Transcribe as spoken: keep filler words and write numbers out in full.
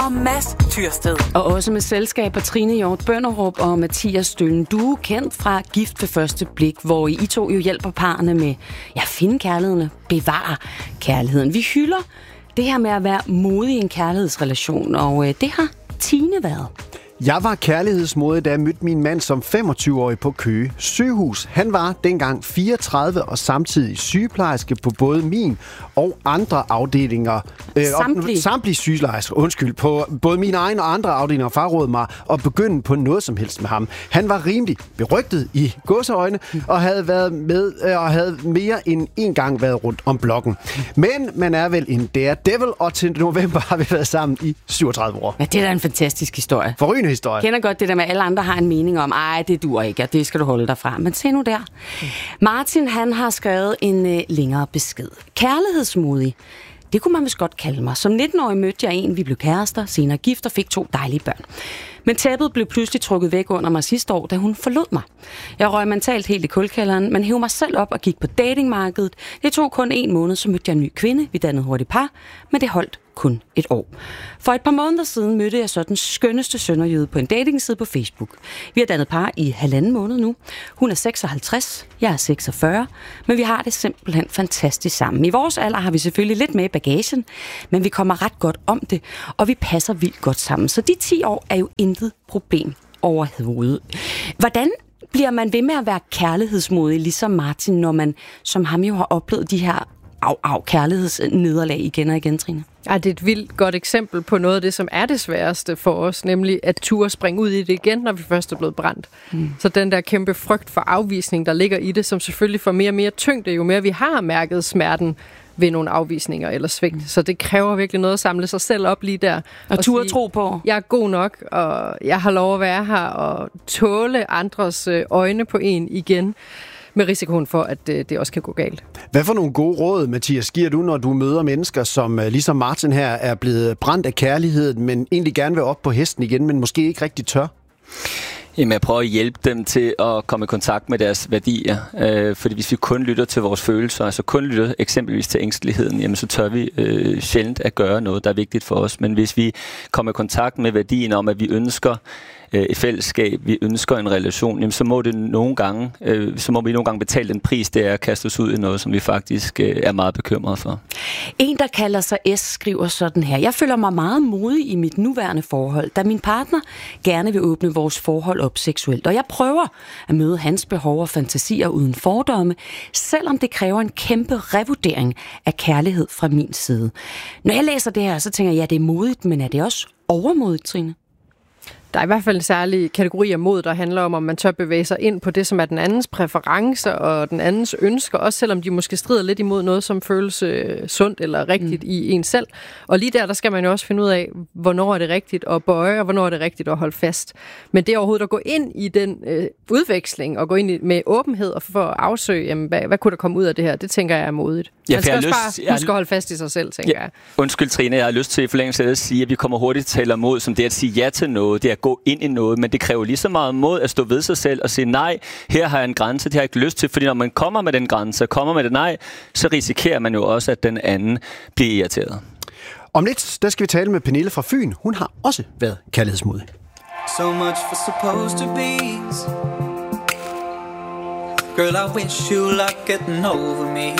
og Mads Tyrsted. Og også med selskab af Trine Hjort Bønderup og Mathias Stølen. Du er kendt fra Gift ved første blik, hvor I to jo hjælper parerne med at finde kærligheden, bevare kærligheden. Vi hylder det her med at være modig i en kærlighedsrelation, og det har Tine været. Jeg var kærlighedsmodig, da jeg mødte min mand som femogtyve-årig på Køge sygehus. Han var dengang fireogtredive og samtidig sygeplejerske på både min og andre afdelinger. Samtlige? Øh, samtlige sygeplejersker, undskyld, på både mine egne og andre afdelinger frarådede mig at begynde på noget som helst med ham. Han var rimelig berygtet i gåseøjne og havde været med og havde mere end en gang været rundt om blokken. Men man er vel en daredevil, og til november har vi været sammen i syvogtredive år. Ja, det er da en fantastisk historie. Forrygende historie. Jeg kender godt det der med, at alle andre har en mening om, ej, det duer ikke, og det skal du holde dig fra. Men se nu der. Mm. Martin, han har skrevet en øh, længere besked. Kærlighedsmodig. Det kunne man vist godt kalde mig. Som nitten-årig mødte jeg en, vi blev kærester, senere gift og fik to dejlige børn. Men tæppet blev pludselig trukket væk under mig sidste år, da hun forlod mig. Jeg røg mentalt helt i kulkælderen, men hævde mig selv op og gik på datingmarkedet. Det tog kun en måned, så mødte jeg en ny kvinde. Vi dannede hurtigt par, men det holdt kun et år. For et par måneder siden mødte jeg så den skønneste sønderjyde på en datingside på Facebook. Vi har dannet par i halvanden måned nu. Hun er seksoghalvtreds, jeg er seksogfyrre, men vi har det simpelthen fantastisk sammen. I vores alder har vi selvfølgelig lidt med i bagagen, men vi kommer ret godt om det, og vi passer vildt godt sammen. Så de ti år er jo intet problem overhovedet. Hvordan bliver man ved med at være kærlighedsmodig, ligesom Martin, når man som ham jo har oplevet de her af, af kærlighedsnederlag igen og igen, Trine? Ja, det er et vildt godt eksempel på noget af det, som er det sværeste for os, nemlig at turde springe ud i det igen, når vi først er blevet brændt. Mm. Så den der kæmpe frygt for afvisning, der ligger i det, som selvfølgelig får mere og mere tyngde, jo mere vi har mærket smerten ved nogle afvisninger eller svigt. Mm. Så det kræver virkelig noget at samle sig selv op lige der. Og, og turde tro på. Jeg er god nok, og jeg har lov at være her og tåle andres øjne på en igen, med risikoen for, at det også kan gå galt. Hvad for nogle gode råd, Mathias, giver du, når du møder mennesker, som ligesom Martin her er blevet brændt af kærligheden, men egentlig gerne vil op på hesten igen, men måske ikke rigtig tør? Jamen, jeg prøver at hjælpe dem til at komme i kontakt med deres værdier. Øh, fordi hvis vi kun lytter til vores følelser, altså kun lytter eksempelvis til ængsteligheden, jamen så tør vi øh, sjældent at gøre noget, der er vigtigt for os. Men hvis vi kommer i kontakt med værdien om, at vi ønsker et fællesskab, vi ønsker en relation, jamen, så må det nogle gange, øh, så må vi nogle gange betale den pris, det er at kaste os ud i noget, som vi faktisk øh, er meget bekymrede for. En, der kalder sig S, skriver sådan her: Jeg føler mig meget modig i mit nuværende forhold, da min partner gerne vil åbne vores forhold op seksuelt, og jeg prøver at møde hans behov og fantasier uden fordomme, selvom det kræver en kæmpe revurdering af kærlighed fra min side. Når jeg læser det her, så tænker jeg, ja, det er modigt, men er det også overmodigt, Trine? Der er i hvert fald en særlig kategori af mod, der handler om, om man tør bevæge sig ind på det, som er den andens præferencer og den andens ønsker, også selvom de måske strider lidt imod noget, som føles øh, sundt eller rigtigt mm. i en selv. Og lige der, der skal man jo også finde ud af, hvornår er det rigtigt at bøje, og hvornår er det rigtigt at holde fast. Men det overhovedet at gå ind i den øh, udveksling, og gå ind i, med åbenhed og for at afsøge, jamen, hvad, hvad kunne der komme ud af det her, det tænker jeg er modigt. Ja, man skal også lyst, bare huske at holde fast i sig selv, tænker ja, jeg. Undskyld, Trine, jeg har lyst til i forlængelse af at sige, at vi kommer hurtigt til at tale mod, som det at sige ja til noget, det er at gå ind i noget, men det kræver lige så meget mod at stå ved sig selv og sige nej, her har jeg en grænse, det har jeg ikke lyst til, fordi når man kommer med den grænse, kommer med det nej, så risikerer man jo også, at den anden bliver irriteret. Om lidt, der skal vi tale med Pernille fra Fyn. Hun har også været kærlighedsmodig. So much for supposed to be. Girl, I wish you luck getting over me.